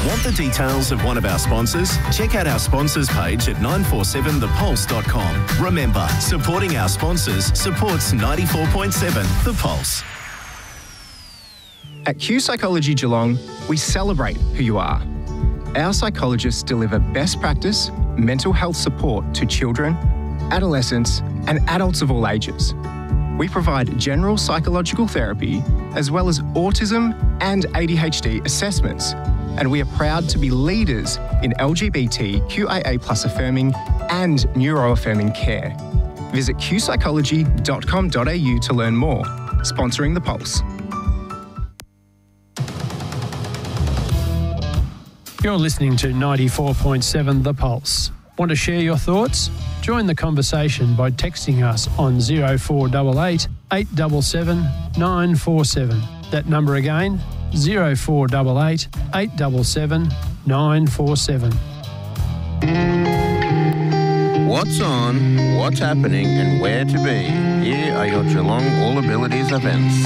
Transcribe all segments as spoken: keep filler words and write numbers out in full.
Want the details of one of our sponsors? Check out our sponsors page at nine four seven the pulse dot com. Remember, supporting our sponsors supports ninety-four point seven The Pulse. At Q Psychology Geelong, we celebrate who you are. Our psychologists deliver best practice mental health support to children, adolescents, and adults of all ages. We provide general psychological therapy as well as autism and A D H D assessments, and we are proud to be leaders in L G B T Q I A plus affirming and neuroaffirming care. Visit q psychology dot com dot a u to learn more. Sponsoring The Pulse. You're listening to ninety-four point seven The Pulse. Want to share your thoughts? Join the conversation by texting us on oh four eight eight, eight seven seven, nine four seven. That number again, oh four eight eight, eight seven seven, nine four seven. What's on, what's happening and where to be. Here are your Geelong All Abilities events.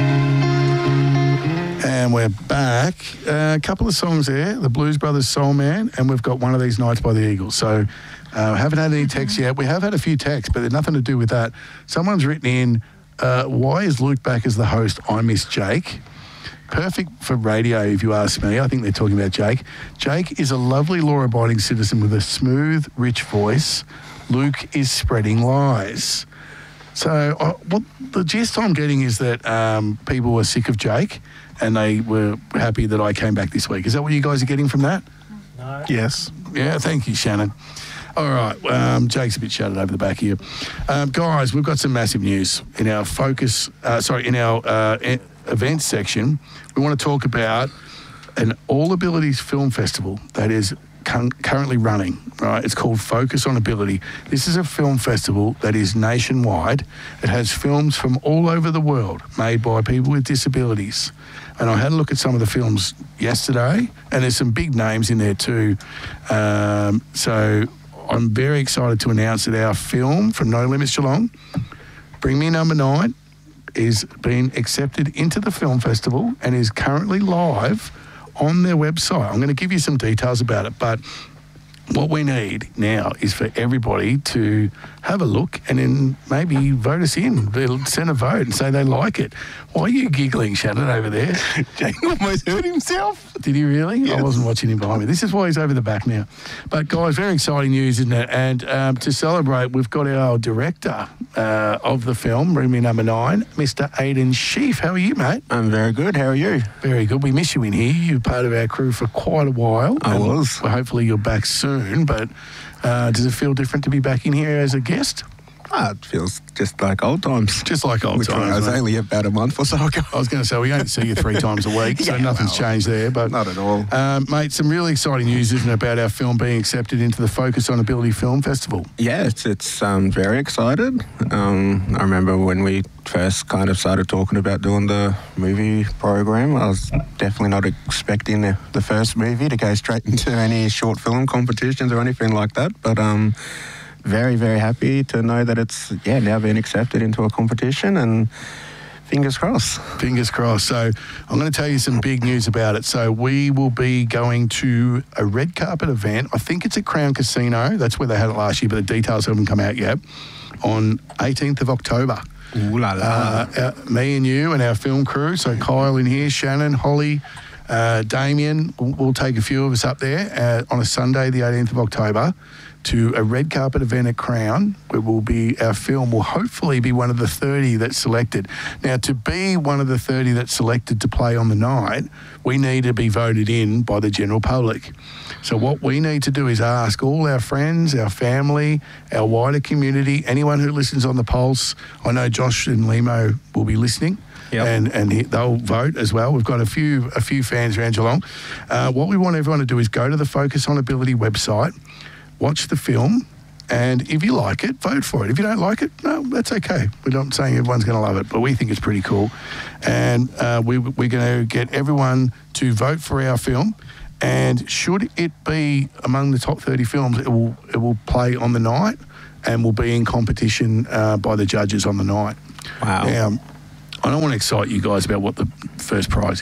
And we're back. Uh, a couple of songs there, the Blues Brothers Soul Man, and we've got One of These Nights by the Eagles. So uh, haven't had any texts yet. We have had a few texts, but they're nothing to do with that. Someone's written in, uh, why is Luke back as the host? I miss Jake. Perfect for radio, if you ask me. I think they're talking about Jake. Jake is a lovely law-abiding citizen with a smooth, rich voice. Luke is spreading lies. So uh, what the gist I'm getting is that um, people were sick of Jake and they were happy that I came back this week. Is that what you guys are getting from that? No. Yes. Yeah, thank you, Shannon. All right, um, Jake's a bit shouted over the back here. Um, guys, we've got some massive news in our focus, uh, sorry, in our uh, e- events section. We want to talk about an All Abilities Film Festival that is con- currently running, right? It's called Focus on Ability. This is a film festival that is nationwide. It has films from all over the world made by people with disabilities. And I had a look at some of the films yesterday, and there's some big names in there too. Um, so I'm very excited to announce that our film from No Limits Geelong, Bring Me Number Nine, is being accepted into the film festival and is currently live on their website. I'm going to give you some details about it, but what we need now is for everybody to have a look and then maybe vote us in. They'll send a vote and say they like it. Why are you giggling, Shannon, over there? Jake almost hurt himself. Did he really? Yes. I wasn't watching him behind me. This is why he's over the back now. But, guys, very exciting news, isn't it? And um, to celebrate, we've got our director uh, of the film, Bring Me Number Nine, Mister Aidan Sheaf. How are you, mate? I'm very good. How are you? Very good. We miss you in here. You're part of our crew for quite a while. I and was. Hopefully you're back soon. But uh, does it feel different to be back in here as a guest? Ah, it feels just like old times. Just like old Which times. was mate. only about a month or so ago. I was going to say, we only see you three times a week, so Yeah, nothing's well, changed there. But not at all. Um, mate, some really exciting news, isn't it, about our film being accepted into the Focus on Ability Film Festival? Yeah, it's, it's um, very excited. Um, I remember when we first kind of started talking about doing the movie program, I was definitely not expecting the, the first movie to go straight into any short film competitions or anything like that. But um, very, very happy to know that it's, yeah, now been accepted into a competition, and fingers crossed. Fingers crossed. So I'm going to tell you some big news about it. So we will be going to a red carpet event. I think it's at Crown Casino. That's where they had it last year, but the details haven't come out yet. On eighteenth of October. Ooh la la. Uh, uh, me and you and our film crew, so Kyle in here, Shannon, Holly, uh, Damien, we'll, we'll take a few of us up there uh, on a Sunday, the eighteenth of October, to a red carpet event at Crown, where we'll be, our film will hopefully be one of the thirty that's selected. Now, to be one of the thirty that's selected to play on the night, we need to be voted in by the general public. So what we need to do is ask all our friends, our family, our wider community, anyone who listens on the Pulse. I know Josh and Limo will be listening. Yep. And and he, they'll vote as well. We've got a few a few fans around Geelong. Uh, what we want everyone to do is go to the Focus on Ability website, watch the film, and if you like it, vote for it. If you don't like it, no, that's okay. We're not saying everyone's going to love it, but we think it's pretty cool. And uh, we, we're going to get everyone to vote for our film. And should it be among the top thirty films, it will it will play on the night and will be in competition uh, by the judges on the night. Wow. Now, I don't want to excite you guys about what the first prize is.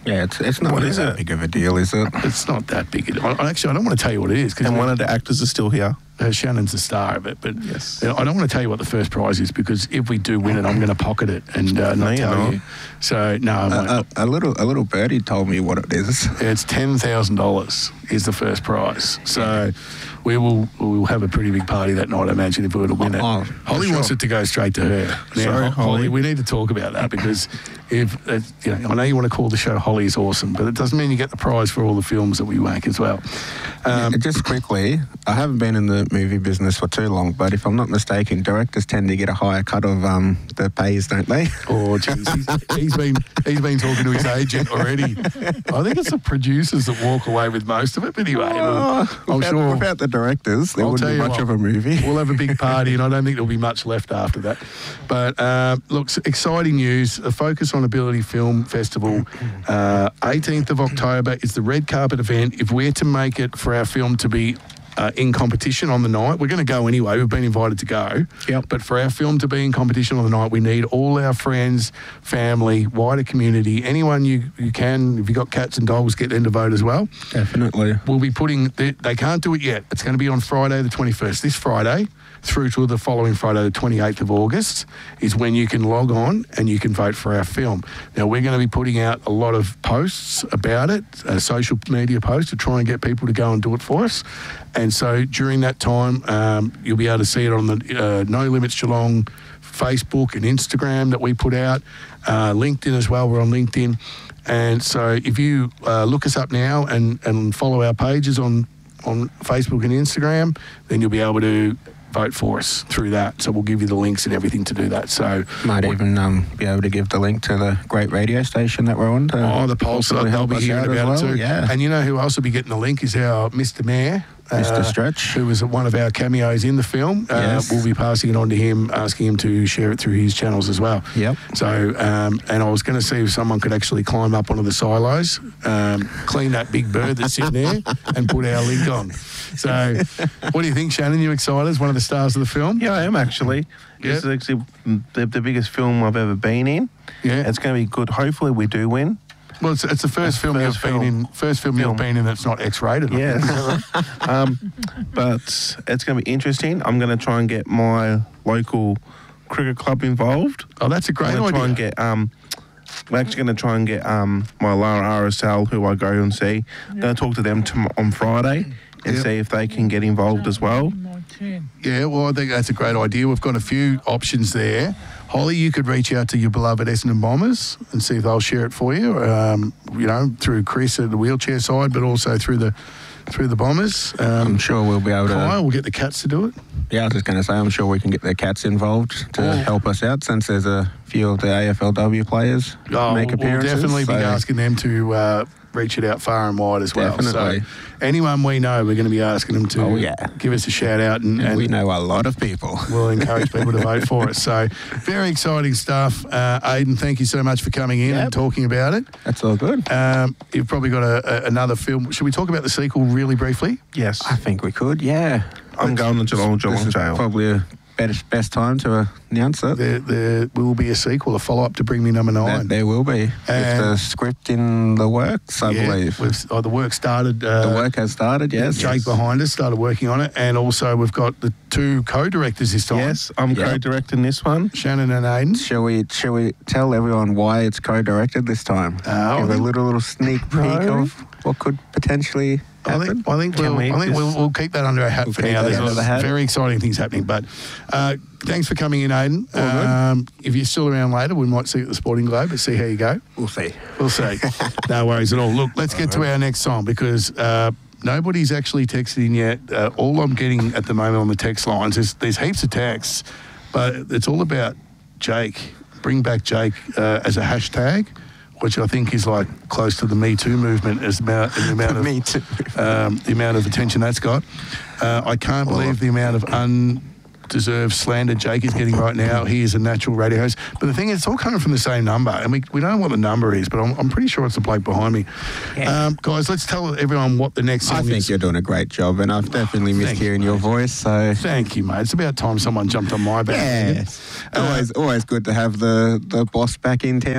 Yeah, it's it's not What really is that it? big of a deal, is it? It's not that big. I, I actually, I don't want to tell you what it is because And one of the actors is still here. uh, Shannon's the star of it. But Yes. you know, I don't want to tell you what the first prize is because if we do win it, I'm going to pocket it and uh, No, not you're tell not. you. So no, I won't. A, a, a little a little birdie told me what it is. It's ten thousand dollars is the first prize. So we will we will have a pretty big party that night, I imagine, if we were to win it. Oh, Holly sure. wants it to go straight to her. Now, Sorry, Ho- Holly. we need to talk about that because if uh, you know, I know you want to call the show Holly is awesome, but it doesn't mean you get the prize for all the films that we make as well. Um, Just quickly, I haven't been in the movie business for too long, but if I'm not mistaken, directors tend to get a higher cut of um, the pays, don't they? Oh, geez, he's, he's been he's been talking to his agent already. I think it's the producers that walk away with most of it. But anyway, we'll- I'm without, sure without the directors, there I'll wouldn't tell be you much what, of a movie. We'll have a big party, and I don't think there'll be much left after that. But uh, look, s- exciting news. A Focus on Ability Film Festival, uh, eighteenth of October is the red carpet event. If we're to make it for our film to be Uh, in competition on the night. We're going to go anyway. We've been invited to go. Yep. But for our film to be in competition on the night, we need all our friends, family, wider community, anyone you, you can. If you've got cats and dogs, get them to vote as well. Definitely. We'll be putting, they, they can't do it yet. It's going to be on Friday the twenty-first, this Friday, through to the following Friday, the twenty-eighth of August, is when you can log on and you can vote for our film. Now, we're going to be putting out a lot of posts about it, uh, social media posts, to try and get people to go and do it for us. And so during that time, um, you'll be able to see it on the uh, No Limits Geelong Facebook and Instagram that we put out, uh, LinkedIn as well. We're on LinkedIn. And so if you uh, look us up now and, and follow our pages on, on Facebook and Instagram, then you'll be able to vote for us through that. So we'll give you the links and everything to do that. So Might even um, be able to give the link to the great radio station that we're on. To Oh, the Pulse, possibly they'll help be us hearing out as about it well. too. Yeah. And you know who else will be getting the link is our Mister Mayor. Mister Stretch. Who was one of our cameos in the film. Uh, Yes. We'll be passing it on to him, asking him to share it through his channels as well. Yep. So, um, and I was going to see if someone could actually climb up onto the silos, um, clean that big bird that's sitting there, and put our link on. So, what do you think, Shannon? You excited? As one of the stars of the film? Yeah, I am actually. Yeah. This is actually the, the biggest film I've ever been in. Yeah. It's going to be good. Hopefully we do win. Well, it's, it's the first It's film first you've been film. in. First film, Film. you've been in that's not X-rated. I Yes. think. um, but it's going to be interesting. I'm going to try and get my local cricket club involved. Oh, that's a great I'm going idea. to try and get... Um, we're actually going to try and get um, my Lara R S L, who I go and see. I'm going to talk to them tom- on Friday and Yep. see if they can get involved as well. Yeah, well, I think that's a great idea. We've got a few options there. Holly, you could reach out to your beloved Essendon Bombers and see if they'll share it for you, um, you know, through Chris at the wheelchair side, but also through the through the Bombers. Um, I'm sure we'll be able to. Kyle, we'll get the Cats to do it. Yeah, I was just going to say, I'm sure we can get the Cats involved to Oh. help us out, since there's a few of the A F L W players Oh, make we'll, we'll appearances. definitely be so- asking them to uh, reach it out far and wide as well. Definitely. So anyone we know, we're going to be asking them to Oh, yeah. give us a shout out, and, And and we know a lot of people. we'll encourage people to vote for us. So very exciting stuff. Uh, Aidan, thank you so much for coming in Yep. and talking about it. That's all good. Um, you've probably got a, a, another film. Should we talk about the sequel really briefly? Yes. I think we could, yeah. I'm going to Geelong, This Geelong is Jail. probably a best, best time to uh, announce it. There, there will be a sequel, a follow-up to Bring Me Number There, Nine. there will be. With And- the script in the works, I Yeah, believe. we've- oh, the work started. Uh, The work has started, yes. Jake behind us started working on it, and also we've got the two co-directors this time. Yes, I'm Yeah. co-directing this one. Shannon and Aidan. Shall we, shall we tell everyone why it's co-directed this time? Uh, I Give a think- little, little sneak peek No. of what could potentially I happen. think, I think, Can we'll, we I think just- we'll, we'll keep that under our hat We'll for keep now. that There's under the hat. very exciting things happening. But uh, thanks for coming in, Aidan. Um, if you're still around later, we might see you at the Sporting Globe, but see how you go. We'll see. We'll see. No worries at all. Look, let's get to our next song because uh, nobody's actually texted in yet. Uh, all I'm getting at the moment on the text lines is there's heaps of texts, but it's all about Jake. Bring back Jake uh, as a hashtag, which I think is like close to the Me Too movement as amount, the amount of Me too. um, the amount of attention that's got. Uh, I can't believe the amount of undeserved slander Jake is getting right now. He is a natural radio host. But the thing is, it's all coming from the same number. And we, we don't know what the number is, but I'm, I'm pretty sure it's the bloke behind me. Um, guys, let's tell everyone what the next song I think is. you're doing a great job, and I've definitely missed Thank you, hearing your voice. So Thank you, mate. It's about time someone jumped on my back. yeah, Uh, always always good to have the, the boss back in town.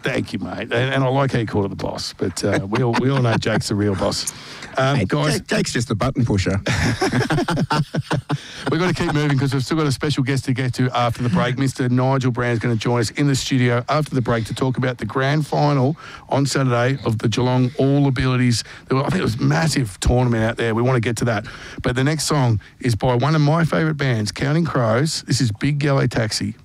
Thank you, mate. And, and I like how you called it the boss, but uh, we all we all know Jake's the real boss. Um, Hey, guys, Jake, Jake's just a button pusher. we've got to keep moving because we've still got a special guest to get to after the break. Mister Nigel Brown is going to join us in the studio after the break to talk about the grand final on Saturday of the Geelong All Abilities. There were, I think it was a massive tournament out there. We want to get to that. But the next song is by one of my favourite bands, Counting Crows. This is Big Yellow Taxi.